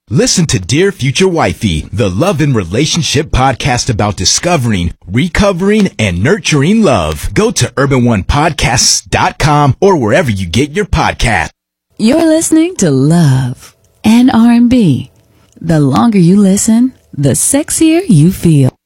Listen to Dear Future Wifey, the love and relationship podcast about discovering, recovering, and nurturing love. Go to urbanonepodcasts.com or wherever you get your podcast. You're listening to Love and R&B. The longer you listen, the sexier you feel.